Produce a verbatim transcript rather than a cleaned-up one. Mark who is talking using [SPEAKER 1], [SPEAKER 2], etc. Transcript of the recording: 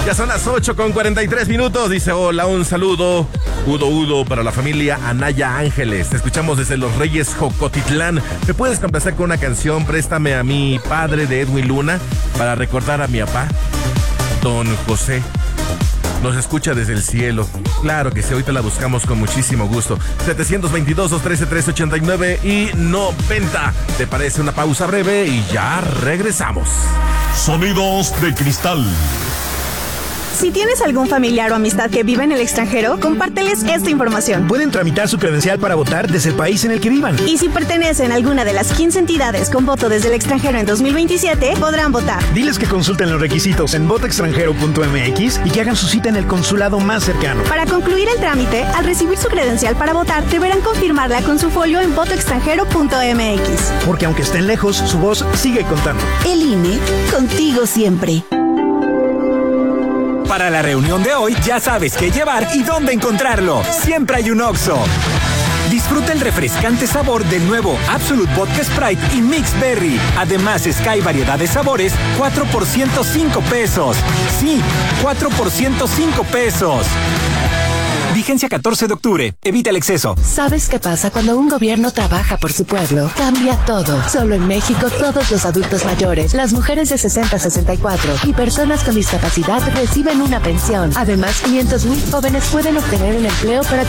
[SPEAKER 1] Ya son las ocho con cuarenta y tres minutos. Dice, hola, un saludo. Udo Udo para la familia Anaya Ángeles. Te escuchamos desde Los Reyes, Jocotitlán. ¿Me puedes complacer con una canción? Préstame a mi padre de Edwin Luna para recordar a mi papá, don José. Nos escucha desde el cielo. Claro que sí, ahorita la buscamos con muchísimo gusto. setecientos veintidós, doscientos trece, trescientos ochenta y nueve y noventa. ¿Te parece una pausa breve? Y ya regresamos.
[SPEAKER 2] Sonidos de cristal.
[SPEAKER 3] Si tienes algún familiar o amistad que vive en el extranjero, compárteles esta información.
[SPEAKER 4] Pueden tramitar su credencial para votar desde el país en el que vivan.
[SPEAKER 3] Y si pertenecen a alguna de las quince entidades con voto desde el extranjero en dos mil veintisiete, podrán votar.
[SPEAKER 4] Diles que consulten los requisitos en voto extranjero punto m x y que hagan su cita en el consulado más cercano.
[SPEAKER 3] Para concluir el trámite, al recibir su credencial para votar, deberán confirmarla con su folio en voto extranjero punto m x.
[SPEAKER 4] Porque aunque estén lejos, su voz sigue contando.
[SPEAKER 5] El I N E, contigo siempre.
[SPEAKER 6] Para la reunión de hoy, ya sabes qué llevar y dónde encontrarlo. Siempre hay un Oxxo. Disfruta el refrescante sabor del nuevo Absolut Vodka Sprite y Mix Berry. Además, Sky variedad de sabores, cuatro por ciento cinco pesos. Sí, cuatro por ciento cinco pesos. Vigencia catorce de octubre. Evita el exceso.
[SPEAKER 5] ¿Sabes qué pasa cuando un gobierno trabaja por su pueblo? Cambia todo. Solo en México, todos los adultos mayores, las mujeres de sesenta a sesenta y cuatro y personas con discapacidad reciben una pensión. Además, quinientos mil jóvenes pueden obtener un empleo para